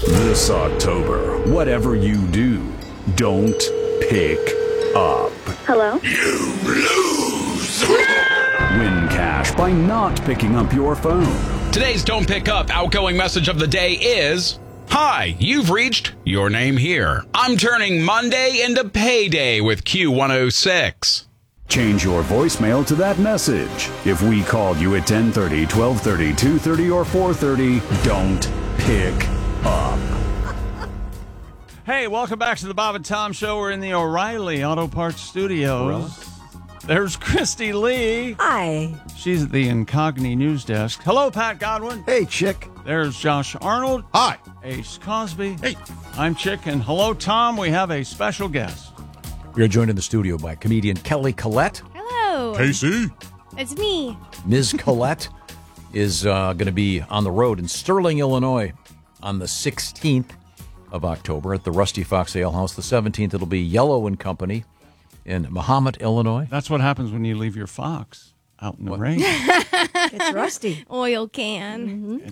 This October, whatever you do, don't pick up. Hello? You lose! Win cash by not picking up your phone. Today's Don't Pick Up outgoing message of the day is, "Hi, you've reached your name here. I'm turning Monday into payday with Q106. Change your voicemail to that message. If we called you at 10:30, 12:30, 2:30, or 4:30, don't pick up. Hey, welcome back to the Bob and Tom Show. We're in the O'Reilly Auto Parts Studios. There's Christy Lee. Hi. She's at the Incogni News Desk. Hello, Pat Godwin. Hey, Chick. There's Josh Arnold. Hi. Ace Cosby. Hey. I'm Chick, and hello, Tom. We have a special guest. We are joined in the studio by comedian Kelly Collette. Hello. Casey. It's me. Ms. Collette is going to be on the road in Sterling, Illinois on the 16th of October at the Rusty Fox Ale House. The 17th, it'll be Yellow and Company in Mahomet, Illinois. That's what happens when you leave your Fox out in the rain. It's rusty. Oil can.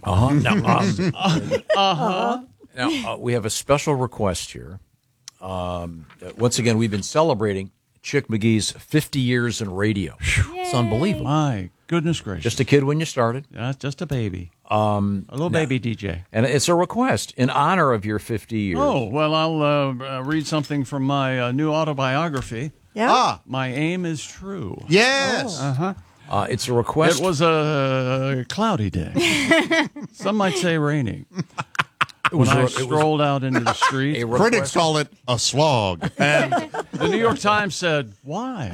Now, we have a special request here. Once again, we've been celebrating Chick McGee's 50 years in radio. It's unbelievable. My goodness gracious. Just a kid when you started. Yeah, just a baby. A little baby DJ. And it's a request in honor of your 50 years. Oh, well, I'll read something from my new autobiography. Yeah. My aim is true. Yes. It's a request. It was a cloudy day. Some might say raining. When I strolled out into the street, Critics call it a slog. and the New York Times said, "Why?"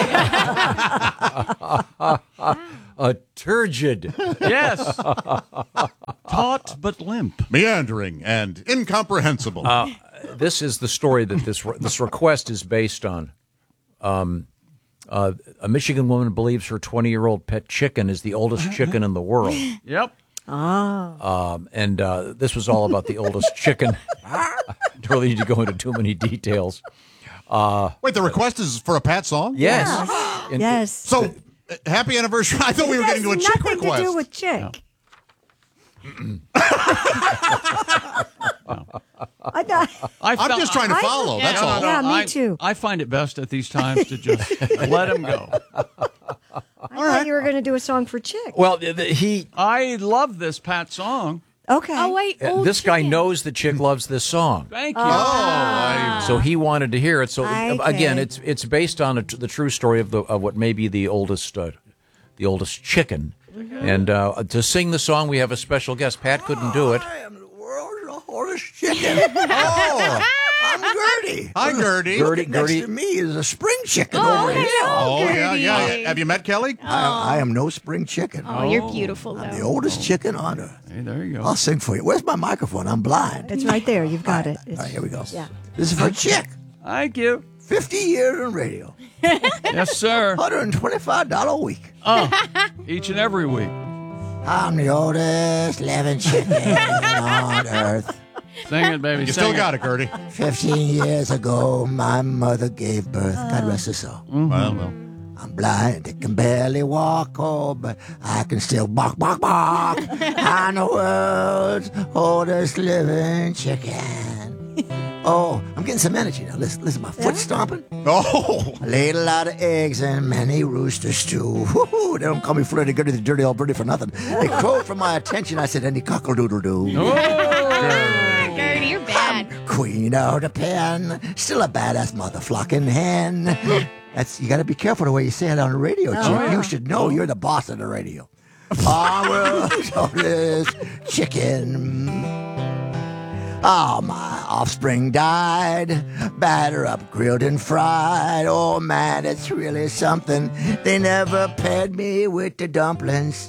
A turgid. Yes, taut but limp. Meandering and incomprehensible. This is the story that this request is based on. A Michigan woman believes her 20-year-old pet chicken is the oldest chicken in the world. Yep. And this was all about the oldest chicken. Don't really need to go into too many details. Wait, the request is for a Pat song? Yes. And- Yes. So, happy anniversary. I thought we were getting to a Chick nothing request. to do with Chick. I'm just trying to follow. That's all. Yeah, me too. I find it best at these times to just let him go. I thought you were going to do a song for Chick. Well, I love this Pat song. Okay. Oh, wait. Old this guy chicken. knows that Chick loves this song. Thank you. So he wanted to hear it. So Okay. again, it's based on the true story of what may be the oldest chicken. And to sing the song, we have a special guest. Pat couldn't do it. I am the world's oldest chicken. Oh, I'm Gertie. Hi, Gertie. Gertie, Next to me is a spring chicken over here. Oh, yeah, Gertie. yeah. Have you met Kelly? I am no spring chicken. Oh, you're beautiful, though. I'm the oldest chicken on earth. Hey, there you go. I'll sing for you. Where's my microphone? I'm blind. It's right there. You've got it. All right, here we go. Yeah. This is for Chick. Thank you. 50 years in radio. Yes, sir. $125 a week. Each and every week. I'm the oldest living chicken on earth. Sing it, baby. You Sing still got it, Gertie. 15 years ago, my mother gave birth. God rest her soul. Well. I'm blind, I can barely walk, oh, but I can still bark, bark, bark. I'm the world's oldest living chicken. Oh, I'm getting some energy now. Listen, my foot stomping. Oh. I laid a lot of eggs and many roosters too. Woo-hoo, they don't call me Flirty Gertie the dirty old birdie for nothing. They crowed for my attention. I said, any cockle-doodle-doo. Gertie, you're bad. Queen of the pen, still a badass mother flocking hen. You got to be careful the way you say it on the radio, Chick. You should know you're the boss of the radio. I will oldest chicken. Oh, my offspring died, batter up, grilled and fried. Oh, man, it's really something. They never paired me with the dumplings.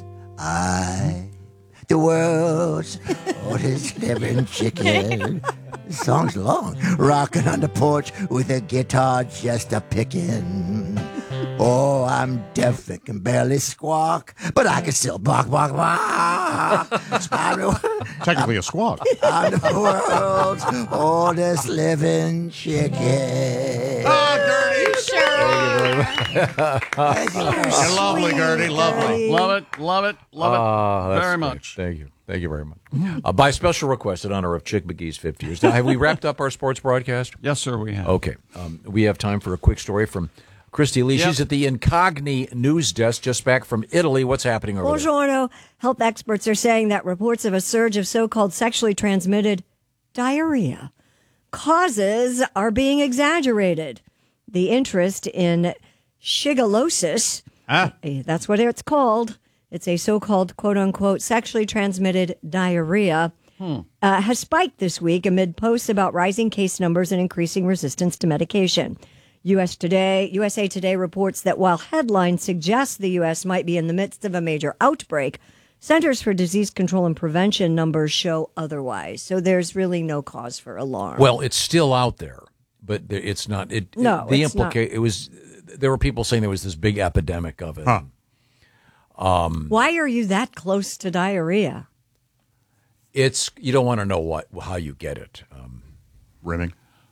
The world's oldest living chicken. This song's long. Rocking on the porch with a guitar just a picking. Oh, I'm deaf and can barely squawk, but I can still bark, bark, bark. Technically a squawk. I'm the world's oldest living chicken. Oh, Gertie. Thank you very much. You're lovely, Gertie. Lovely. Love it That's very great. much. Thank you. Thank you very much. By special request in honor of Chick McGee's 50 years. Now, have we wrapped up our sports broadcast? Yes, sir, we have. Okay. We have time for a quick story from Christy Lee. Yep. She's at the Incogni news desk just back from Italy. What's happening over there? Buongiorno. Health experts are saying that reports of a surge of so-called sexually transmitted diarrhea causes are being exaggerated. The interest in shigellosis, that's what it's called. It's a so-called, quote-unquote, sexually transmitted diarrhea, has spiked this week amid posts about rising case numbers and increasing resistance to medication. USA Today reports that while headlines suggest the U.S. might be in the midst of a major outbreak, Centers for Disease Control and Prevention numbers show otherwise. So there's really no cause for alarm. Well, it's still out there, but it's not. There were people saying there was this big epidemic of it. Why are you that close to diarrhea? You don't want to know how you get it. Rimming.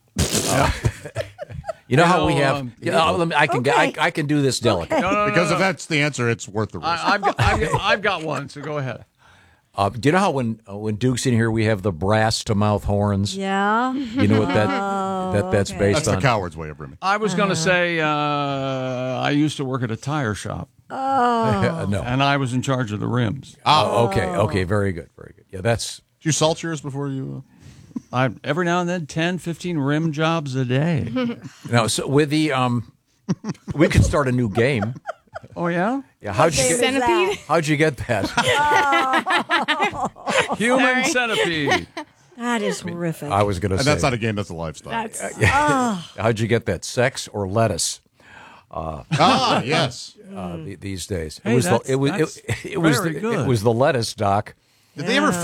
You know how we have. I can do this delicate. Because if that's the answer, it's worth the risk. I've got one, so go ahead. Do you know how when Duke's in here we have the brass to mouth horns? Yeah. You know what that's based That's on? the coward's way of rimming. I was going to say I used to work at a tire shop. No. And I was in charge of the rims. Oh, okay, very good. Yeah, that's. Did you salt yours before you? Every now and then, 10, 15 rim jobs a day. Now, so with the we could start a new game. Oh yeah? Yeah. How'd you get that? Human centipede. That is horrific. I was going to say. And that's not a game. That's a lifestyle. How'd you get that? Sex or lettuce? Yes. These days, Hey, it was very good. the lettuce, Doc. Did they ever